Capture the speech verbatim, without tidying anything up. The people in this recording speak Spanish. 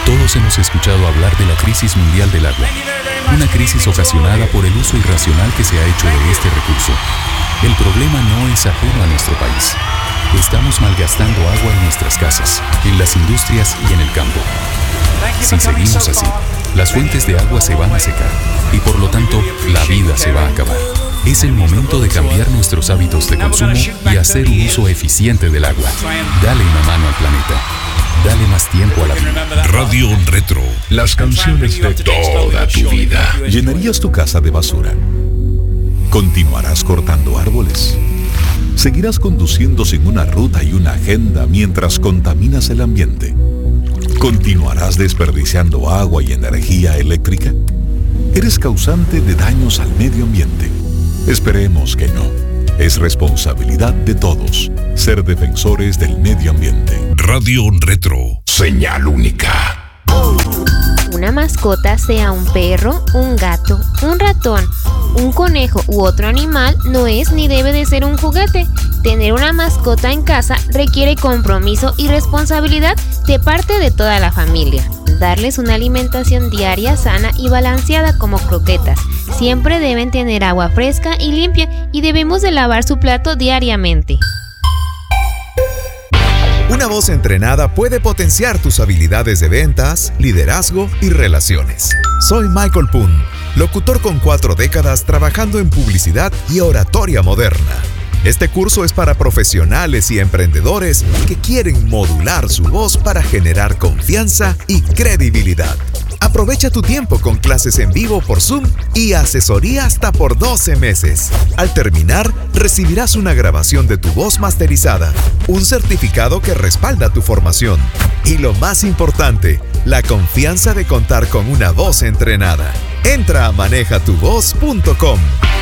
Todos hemos escuchado hablar de la crisis mundial del agua, una crisis ocasionada por el uso irracional que se ha hecho de este recurso. El problema no es ajeno a nuestro país. Estamos malgastando agua en nuestras casas, en las industrias y en el campo. Si seguimos así, las fuentes de agua se van a secar y por lo tanto la vida se va a acabar. Es el momento de cambiar nuestros hábitos de consumo y hacer un uso eficiente del agua. Dale una mano al planeta. Dale más tiempo a la vida. Radio Retro, las canciones de toda tu vida. ¿Llenarías tu casa de basura? ¿Continuarás cortando árboles? ¿Seguirás conduciendo sin una ruta y una agenda mientras contaminas el ambiente? ¿Continuarás desperdiciando agua y energía eléctrica? ¿Eres causante de daños al medio ambiente? Esperemos que no. Es responsabilidad de todos ser defensores del medio ambiente. Radio Retro, señal única. Una mascota, sea un perro, un gato, un ratón, un conejo u otro animal, no es ni debe de ser un juguete. Tener una mascota en casa requiere compromiso y responsabilidad de parte de toda la familia. Darles una alimentación diaria sana y balanceada como croquetas. Siempre deben tener agua fresca y limpia y debemos de lavar su plato diariamente. Una voz entrenada puede potenciar tus habilidades de ventas, liderazgo y relaciones. Soy Michael Poon, locutor con cuatro décadas trabajando en publicidad y oratoria moderna. Este curso es para profesionales y emprendedores que quieren modular su voz para generar confianza y credibilidad. Aprovecha tu tiempo con clases en vivo por Zoom y asesoría hasta por doce meses. Al terminar, recibirás una grabación de tu voz masterizada, un certificado que respalda tu formación y, lo más importante, la confianza de contar con una voz entrenada. Entra a maneja tu voz punto com.